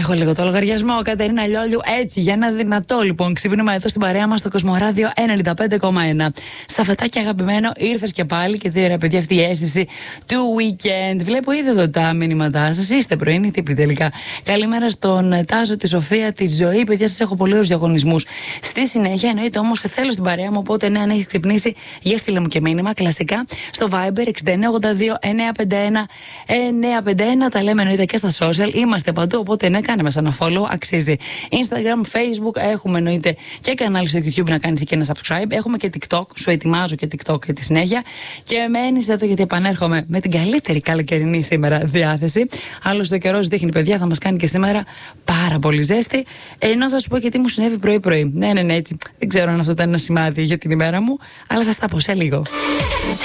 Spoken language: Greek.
Έχω λίγο το λογαριασμό. Κατερίνα Λιόλιου, έτσι για ένα δυνατό λοιπόν ξύπνημα εδώ στην παρέα μας στο Κοσμοράδιο 95,1. Σαφετάκι αγαπημένο, ήρθες και πάλι και τι ωραία παιδιά αυτή η αίσθηση του weekend. Βλέπω ήδη εδώ τα μηνύματά σας. Είστε πρωινή τύποι τελικά. Καλημέρα στον Τάσο, τη Σοφία, τη Ζωή. Παιδιά, σας έχω πολύ ωραίους διαγωνισμούς. Στη συνέχεια, εννοείται όμως θέλω στην παρέα μου. Οπότε, ναι, αν έχει ξυπνήσει, για στείλε μου και μήνυμα κλασικά στο Viber 6982 951 951. Τα λέμε εννοείται και στα social. Είμαστε παντού. Οπότε, ναι, κάνε μας ένα follow. Αξίζει. Instagram, Facebook, έχουμε εννοείται και κανάλι στο YouTube να κάνεις και ένα subscribe. Έχουμε και TikTok. Σου ετοιμάζω και TikTok για τη συνέχεια. Και μένεις εδώ γιατί επανέρχομαι με την καλύτερη καλοκαιρινή σήμερα διάθεση. Άλλωστε ο καιρός δείχνει, παιδιά, θα μας κάνει και σήμερα πάρα πολύ ζέστη. Ενώ θα σου πω και τι μου συνέβη πρωί-πρωί. Ναι, έτσι. Δεν ξέρω αν αυτό ήταν ένα σημάδι για την ημέρα μου, αλλά θα στα πω σε λίγο.